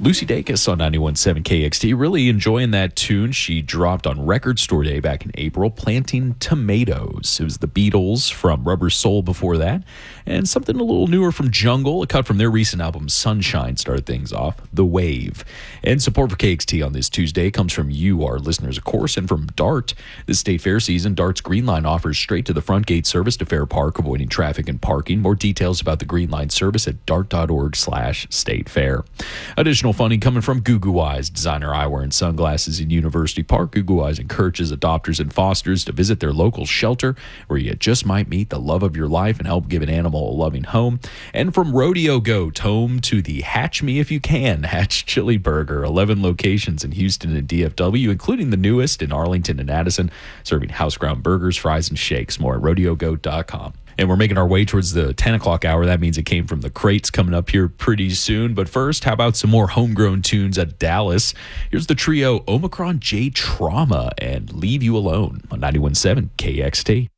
Lucy Dacus on 91.7 KXT. Really enjoying that tune she dropped on Record Store Day back in April, Planting Tomatoes. It was the Beatles from Rubber Soul before that, and something a little newer from Jungle, a cut from their recent album Sunshine started things off, The Wave. And support for KXT on this Tuesday comes from you, our listeners, of course, and from DART. This state fair season, DART's Green Line offers straight to the front gate service to Fair Park, avoiding traffic and parking. More details about the Green Line service at dart.org/state fair. Additional funding coming from Goo Eyes, designer eyewear and sunglasses in University Park. Goo Eyes encourages adopters and fosters to visit their local shelter where you just might meet the love of your life and help give an animal a loving home. And from Rodeo Goat, home to the Hatch Me If You Can Hatch Chili Burger. 11 locations in Houston and DFW, including the newest in Arlington and Addison, serving house-ground burgers, fries, and shakes. More at rodeogoat.com. And we're making our way towards the 10 o'clock hour. That means it came from the crates coming up here pretty soon. But first, how about some more homegrown tunes at Dallas? Here's the trio Omicron J Trauma and Leave You Alone on 91.7 KXT.